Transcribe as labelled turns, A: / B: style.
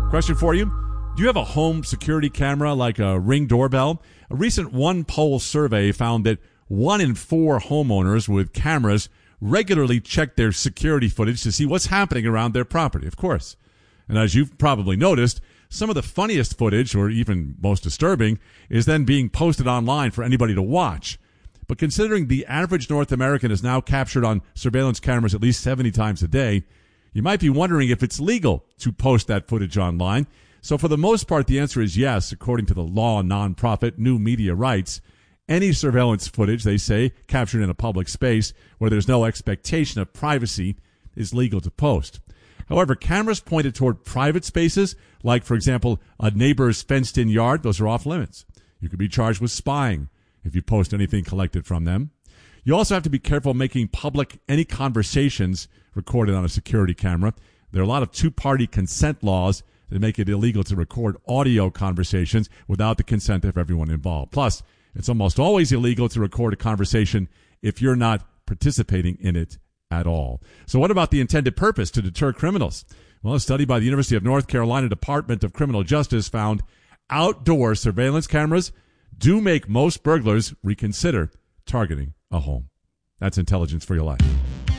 A: Question for you. Do you have a home security camera like a Ring doorbell? A recent OnePoll survey found that 1 in 4 homeowners with cameras regularly check their security footage to see what's happening around their property, of course. And as you've probably noticed, some of the funniest footage, or even most disturbing, is then being posted online for anybody to watch. But considering the average North American is now captured on surveillance cameras at least 70 times a day, you might be wondering if it's legal to post that footage online. So for the most part, the answer is yes, according to the law nonprofit New Media Rights. Any surveillance footage, they say, captured in a public space where there's no expectation of privacy is legal to post. However, cameras pointed toward private spaces, like, for example, a neighbor's fenced-in yard, those are off limits. You could be charged with spying if you post anything collected from them. You also have to be careful making public any conversations recorded on a security camera. There are a lot of two-party consent laws that make it illegal to record audio conversations without the consent of everyone involved. Plus, it's almost always illegal to record a conversation if you're not participating in it at all. So what about the intended purpose to deter criminals? Well, a study by the University of North Carolina Department of Criminal Justice found outdoor surveillance cameras do make most burglars reconsider targeting a home. That's Intelligence for Your Life.